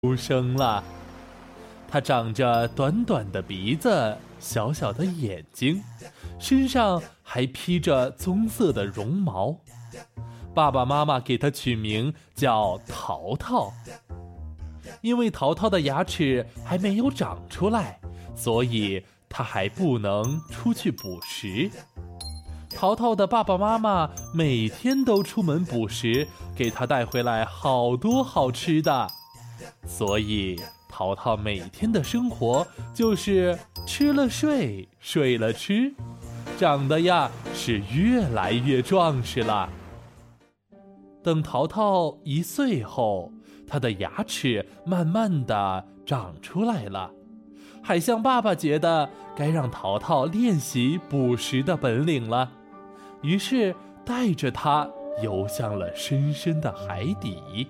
出生了。它长着短短的鼻子，小小的眼睛，身上还披着棕色的绒毛。爸爸妈妈给它取名叫淘淘。因为淘淘的牙齿还没有长出来，所以它还不能出去捕食。淘淘的爸爸妈妈每天都出门捕食，给它带回来好多好吃的。所以淘淘每天的生活就是吃了睡，睡了吃，长得呀是越来越壮实了。等淘淘1岁后，他的牙齿慢慢地长出来了。海象爸爸觉得该让淘淘练习捕食的本领了，于是带着他游向了深深的海底。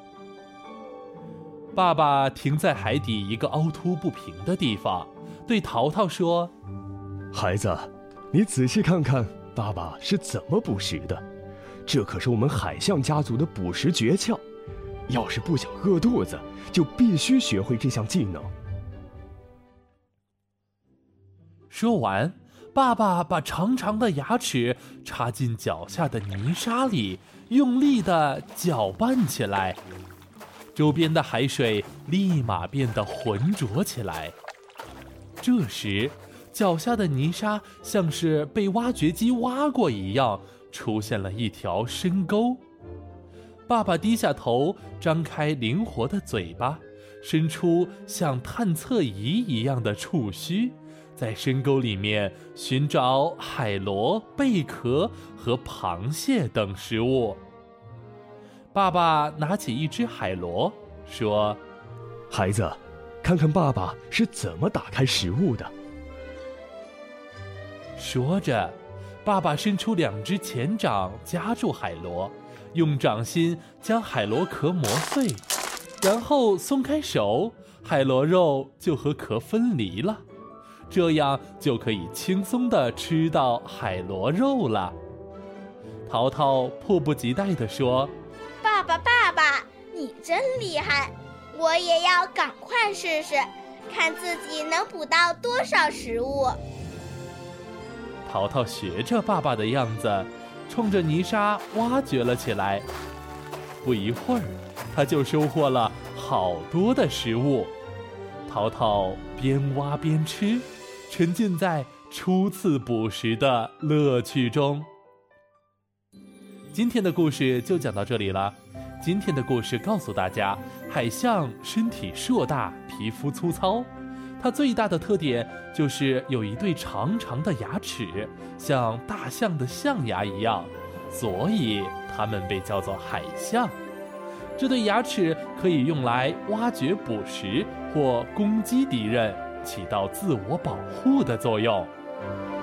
爸爸停在海底一个凹凸不平的地方，对淘淘说： 孩子，你仔细看看爸爸是怎么捕食的，这可是我们海象家族的捕食诀窍，要是不想饿肚子，就必须学会这项技能。 说完，爸爸把长长的牙齿插进脚下的泥沙里，用力地搅拌起来。周边的海水立马变得浑浊起来。这时，脚下的泥沙像是被挖掘机挖过一样，出现了一条深沟。爸爸低下头，张开灵活的嘴巴，伸出像探测仪一样的触须，在深沟里面寻找海螺、贝壳和螃蟹等食物。爸爸拿起一只海螺，说： 孩子，看看爸爸是怎么打开食物的。 说着，爸爸伸出2只前掌夹住海螺，用掌心将海螺壳磨碎，然后松开手，海螺肉就和壳分离了，这样就可以轻松地吃到海螺肉了。淘淘迫不及待地说： 爸爸，你真厉害，我也要赶快试试，看自己能捕到多少食物。 淘淘学着爸爸的样子，冲着泥沙挖掘了起来。不一会儿，他就收获了好多的食物。淘淘边挖边吃，沉浸在初次捕食的乐趣中。今天的故事就讲到这里了。今天的故事告诉大家，海象身体硕大，皮肤粗糙，它最大的特点就是有一对长长的牙齿，像大象的象牙一样，所以它们被叫做海象。这对牙齿可以用来挖掘捕食或攻击敌人，起到自我保护的作用。